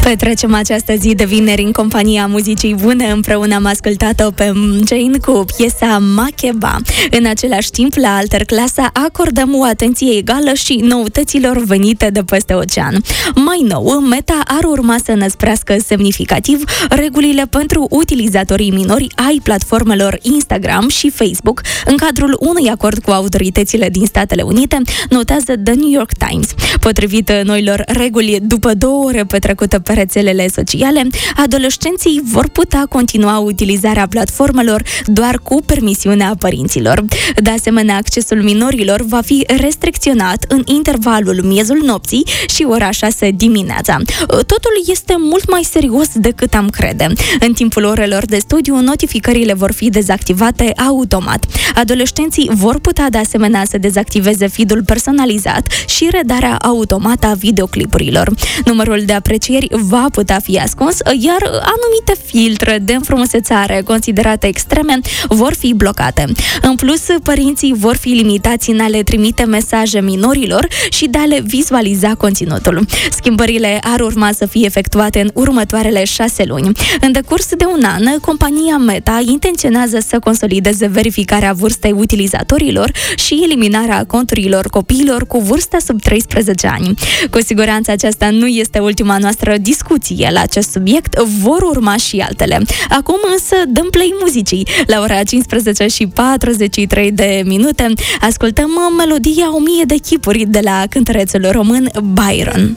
Petrecem această zi de vineri în compania muzicii bune. Împreună am ascultat-o pe Jane cu piesa Makeba. În același timp, la Alterclasa acordăm o atenție egală și noutăților venite de peste ocean. Mai nou, Meta ar urma să năsprească semnificativ regulile pentru utilizatorii minori ai platformelor Instagram și Facebook în cadrul unui acord cu autoritățile din Statele Unite, notează The New York Times. Potrivit noilor reguli, după 2 ore petrecute pe rețelele sociale, adolescenții vor putea continua utilizarea platformelor doar cu permisiunea părinților. De asemenea, accesul minorilor va fi restricționat în intervalul miezul nopții și ora 6 dimineața. Totul este mult mai serios decât am crede. În timpul orelor de studiu, notificările vor fi dezactivate automat. Adolescenții vor putea de asemenea să dezactiveze feed-ul personalizat și redarea automată a videoclipurilor. Numărul de aprecieri va putea fi ascuns, iar anumite filtre de înfrumusețare considerate extreme vor fi blocate. În plus, părinții vor fi limitați în a le trimite mesaje minorilor și de a le vizualiza conținutul. Schimbările ar urma să fie efectuate în următoarele 6 luni. În decurs de un an, compania Meta intenționează să consolideze verificarea vârstei utilizatorilor și eliminarea conturilor copiilor cu vârstă sub 13 ani. Cu siguranță aceasta nu este ultima noastră discuție la acest subiect, vor urma și altele. Acum însă dăm play muzicii. La ora 15:43 ascultăm melodia 1000 de chipuri de la cântărețul român Byron.